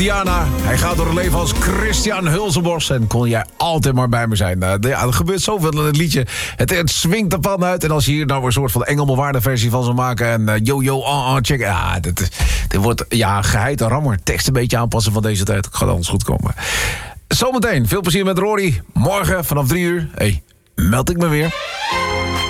Diana, hij gaat door het leven als Christian Hulzenbos en kon jij altijd maar bij me zijn. Er gebeurt zoveel in het liedje. Het swingt de pan uit. En als je hier nou een soort van Engelbewaarde versie van zou maken en check. Ja, dit wordt geheid en rammer. Tekst een beetje aanpassen van deze tijd. Gaat alles goed komen. Zometeen, veel plezier met Rory. Morgen vanaf 3 uur. Meld ik me weer.